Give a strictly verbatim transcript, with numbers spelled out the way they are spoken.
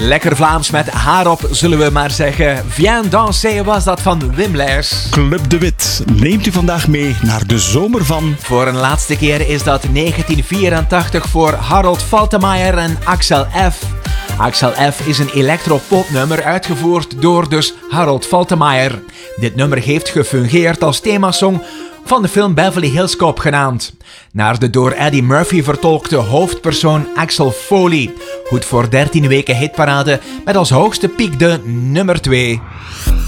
Lekker Vlaams met haar op, zullen we maar zeggen. Viens danser was dat van Wim Lers. Club de Wit neemt u vandaag mee naar de zomer van... Voor een laatste keer is dat negentien vierentachtig voor Harold Faltermeyer en Axel F. Axel F is een electropopnummer uitgevoerd door dus Harold Faltermeyer. Dit nummer heeft gefungeerd als themasong van de film Beverly Hills Cop genaamd. Naar de door Eddie Murphy vertolkte hoofdpersoon Axel Foley. Goed voor dertien weken hitparade met als hoogste piek de nummer twee.